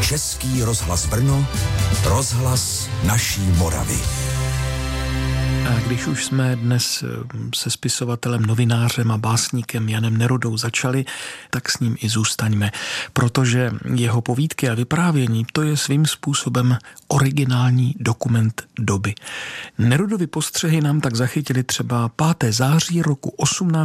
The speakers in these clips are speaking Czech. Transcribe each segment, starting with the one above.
Český rozhlas Brno, rozhlas naší Moravy. A když už jsme dnes se spisovatelem, novinářem a básníkem Janem Nerudou začali, tak s ním i zůstaňme, protože jeho povídky a vyprávění, to je svým způsobem originální dokument doby. Nerudovy postřehy nám tak zachytili třeba 5. září roku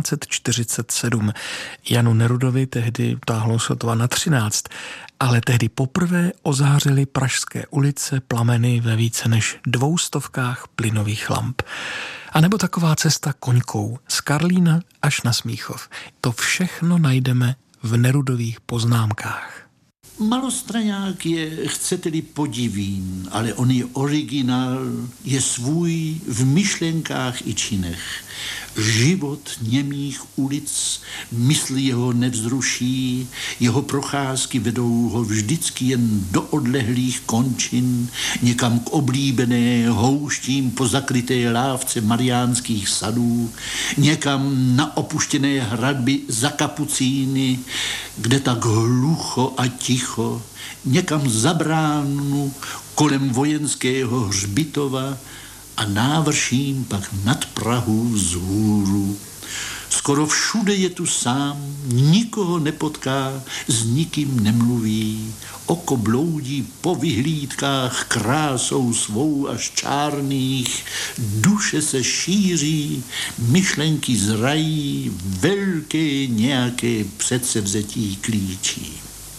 1847. Janu Nerudovi tehdy táhlo sotva na 13, ale tehdy poprvé ozářily pražské ulice plameny ve více než 200 plynových lamp. A nebo taková cesta koňkou z Karlína až na Smíchov. To všechno najdeme v Nerudových poznámkách. Malostraňák je, chcete-li, podivín, ale on je originál, je svůj v myšlenkách i činech. Život němých ulic mysli jeho nevzruší, jeho procházky vedou ho vždycky jen do odlehlých končin, někam k oblíbené houštím pozakryté lávce mariánských sadů, někam na opuštěné hradby za kapucíny, kde tak hlucho a ticho, někam za bránu kolem vojenského hřbitova a návrším pak nad Prahu vzhůru. Skoro všude je tu sám, nikoho nepotká, s nikým nemluví, oko bloudí po vyhlídkách krásou svou až čárných, duše se šíří, myšlenky zrají, velké nějaké předsevzetí klíčí.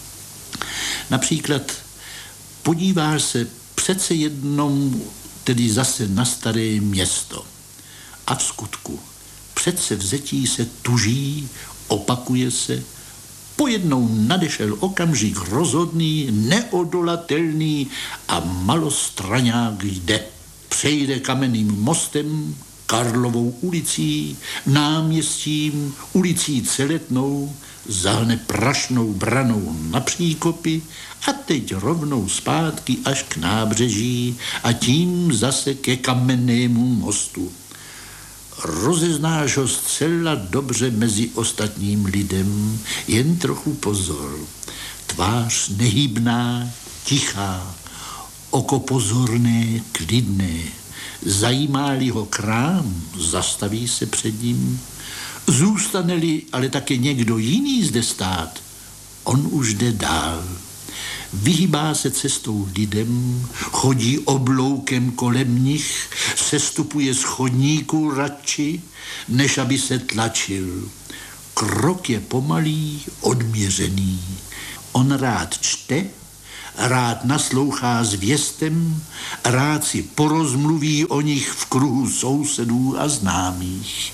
Například podíváš se přece jednou tedy zase na Staré Město. A v skutku předsevzetí se tuží, opakuje se, pojednou nadešel okamžik rozhodný, neodolatelný a Malostraňák jde. Přejde Kamenným mostem, Karlovou ulicí, náměstím, ulicí Celetnou, zahne Prašnou branou na Příkopy a teď rovnou zpátky až k nábřeží a tím zase ke Kamennému mostu. Rozeznáš ho zcela dobře mezi ostatním lidem, jen trochu pozor. Tvář nehybná, tichá, oko pozorné, klidné. Zajímá-li ho krám, zastaví se před ním. Zůstane-li ale také někdo jiný zde stát, on už jde dál. Vyhýbá se cestou lidem, chodí obloukem kolem nich, sestupuje z chodníků radši, než aby se tlačil. Krok je pomalý, odměřený. On rád čte, rád naslouchá zvěstem, rád si porozmluví o nich v kruhu sousedů a známých.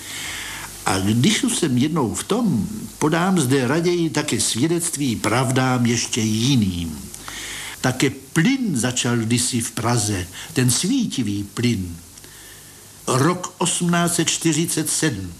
A když už jsem jednou v tom, podám zde raději také svědectví pravdám ještě jiným. Také plyn začal kdysi v Praze, ten svítivý plyn. Rok 1847.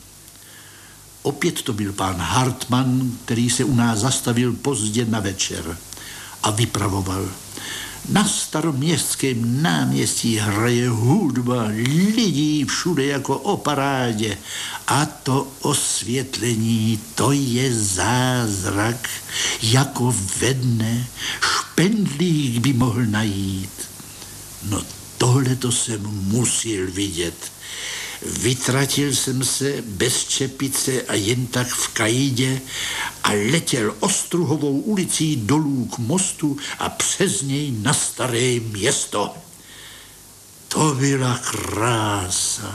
Opět to byl pán Hartmann, který se u nás zastavil pozdě na večer a vypravoval. Na Staroměstském náměstí hraje hudba, lidí všude jako o parádě. A to osvětlení, to je zázrak, jako ve dne, špendlík by mohl najít. No tohle to jsem musil vidět. Vytratil jsem se bez čepice a jen tak v kajdě a letěl Ostruhovou ulicí dolů k mostu a přes něj na Staré Město. To byla krása.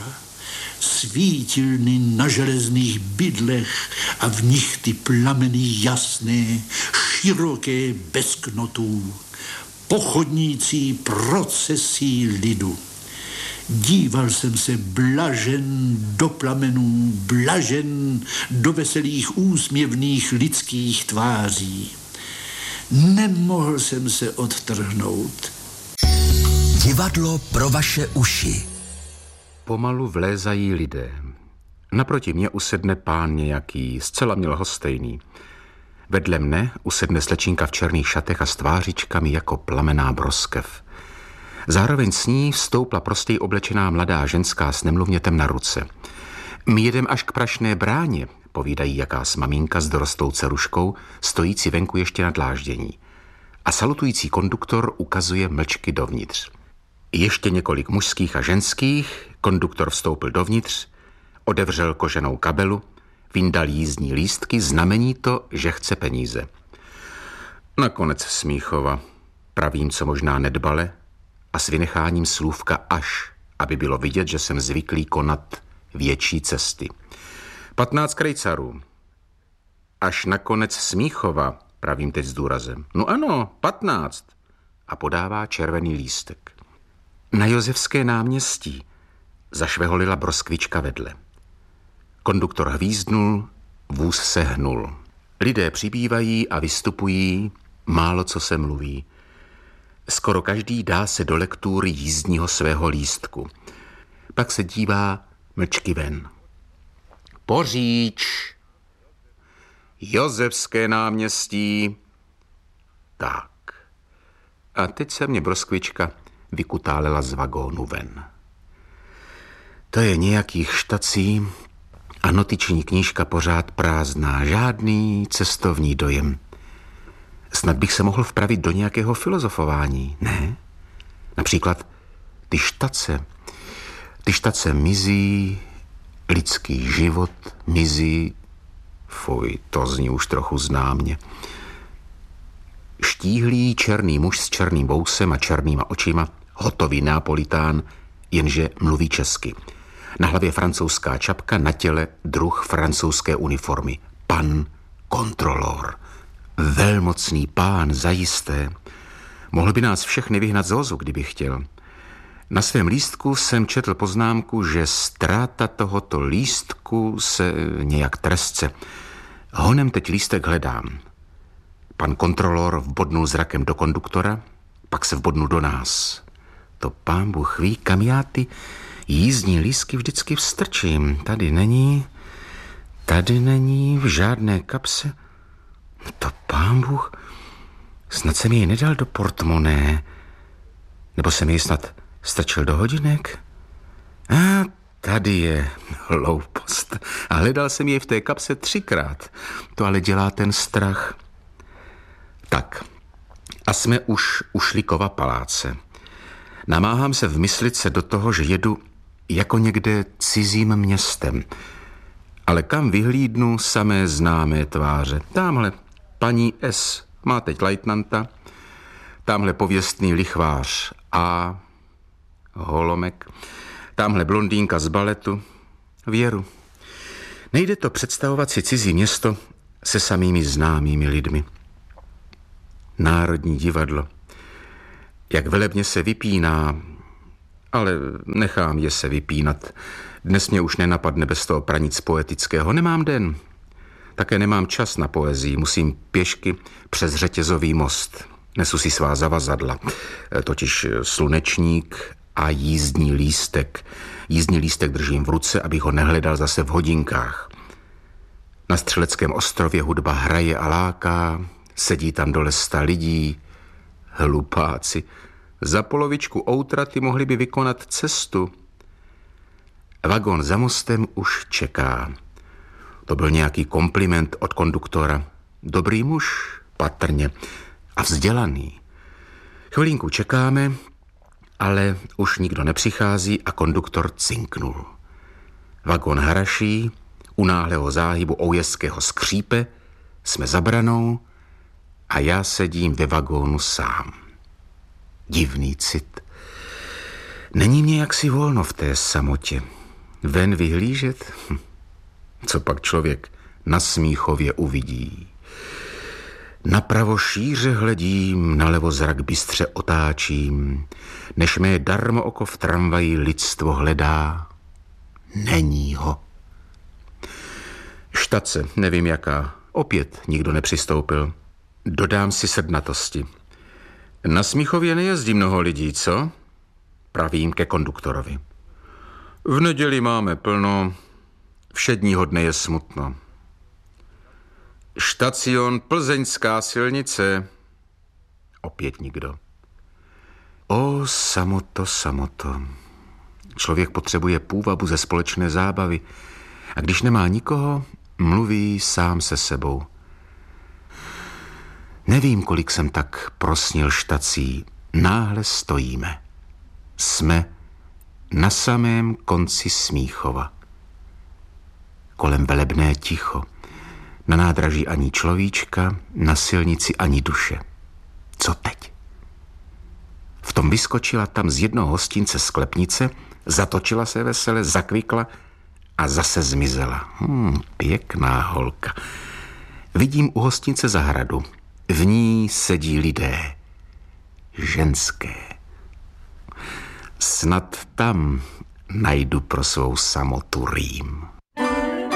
Svítilny na železných bydlech a v nich ty plameny jasné, široké bez knotů, pochodnící procesí lidu. Díval jsem se blažen do plamenů, blažen do veselých úsměvných lidských tváří. Nemohl jsem se odtrhnout. Divadlo pro vaše uši. Pomalu vlézají lidé. Naproti mě usedne pán nějaký, zcela milhostejný. Vedle mne usedne slečinka v černých šatech a s tvářičkami jako plamená broskev. Zároveň s ní vstoupla prostěji oblečená mladá ženská s nemluvnětem na ruce. My jedem až k Prašné bráně, povídají jakás maminka s dorostlou dceruškou, stojící venku ještě na dláždění. a salutující konduktor ukazuje mlčky dovnitř. Ještě několik mužských a ženských, konduktor vstoupil dovnitř, otevřel koženou kabelu, vyndal jízdní lístky, znamení to, že chce peníze. Nakonec Smíchova, pravím, co možná nedbale, a s vynecháním slůvka až, aby bylo vidět, že jsem zvyklý konat větší cesty. 15 krejcarů. Až nakonec Smíchova, pravím teď s důrazem. No ano, 15. A podává červený lístek. Na Josefské náměstí zašveholila broskvička vedle. Konduktor hvízdnul, vůz se hnul. Lidé přibývají a vystupují, málo co se mluví. Skoro každý dá se do lektury jízdního svého lístku. Pak se dívá mlčky ven. Poříč. Josefské náměstí. Tak. A teď se mě broskvička vykutálela z vagónu ven. To je nějakých štací a notiční knížka pořád prázdná. Žádný cestovní dojem. Snad bych se mohl vpravit do nějakého filozofování, ne? Například ty štace mizí, lidský život mizí. Fuj, to zní už trochu známě. Štíhlý černý muž s černým vousem a černýma očima, hotový Neapolitán, jenže mluví česky. Na hlavě francouzská čapka, na těle druh francouzské uniformy. Pan kontrolor. Velmocný pán, zajisté. Mohl by nás všechny vyhnat z vozu, kdyby chtěl. Na svém lístku jsem četl poznámku, že ztráta tohoto lístku se nějak trestce. Honem teď lístek hledám. Pan kontrolor vbodnul zrakem do konduktora, pak se vbodnul do nás. To pán Bůh ví, kam já ty jízdní lístky vždycky vstrčím. Tady není, v žádné kapse. To pán Bůh, snad jsem jej nedal do portmoné, nebo jsem jej snad strčil do hodinek? A tady je hloupost. A hledal jsem jej v té kapse 3krát. To ale dělá ten strach. Tak, a jsme už u Šlikova paláce. Namáhám se vmyslit se do toho, že jedu jako někde cizím městem. Ale kam vyhlídnu, samé známé tváře. Támhle paní S. má teď lajtnanta, támhle pověstný lichvář A. Holomek, támhle blondýnka z baletu, Věru. Nejde to představovat si cizí město se samými známými lidmi. Národní divadlo. Jak velebně se vypíná, ale nechám je se vypínat. Dnes mě už nenapadne bez toho pranic poetického. Nemám den. Také nemám čas na poezii. Musím pěšky přes řetězový most. Nesu si svá zavazadla. Totiž slunečník a jízdní lístek. Jízdní lístek držím v ruce, abych ho nehledal zase v hodinkách. Na Střeleckém ostrově hudba hraje a láká. Sedí tam dole 100 lidí. Hlupáci. Za polovičku outraty mohli by vykonat cestu. Vagón za mostem už čeká. To byl nějaký kompliment od konduktora. Dobrý muž, patrně, a vzdělaný. Chvilinku čekáme, ale už nikdo nepřichází a konduktor cinknul. Vagón haraší, u náhlého záhybu Oujeského skřípe, jsme za branou a já sedím ve vagónu sám. Divný cit. Není mě jaksi volno v té samotě. Ven vyhlížet? Co pak člověk na Smíchově uvidí? Napravo šíře hledím, nalevo zrak bystře otáčím, než mé darmo oko v tramvaji lidstvo hledá. Není ho. Štace, nevím jaká, opět nikdo nepřistoupil. Dodám si sednatosti. Na Smíchově nejezdí mnoho lidí, co? Pravím ke konduktorovi. V neděli máme plno, všedního dne je smutno. Štacion Plzeňská silnice. Opět nikdo. O, samoto, samoto. Člověk potřebuje půvabu ze společné zábavy a když nemá nikoho, mluví sám se sebou. Nevím, kolik jsem tak prosnil štací. Náhle stojíme. Jsme na samém konci Smíchova. Kolem velebné ticho. Na nádraží ani človíčka, na silnici ani duše. Co teď? V tom vyskočila tam z jednoho hostince sklepnice, zatočila se vesele, zakvikla a zase zmizela. Pěkná holka. Vidím u hostince zahradu. V ní sedí lidé. Ženské. Snad tam najdu pro svou samotu rým.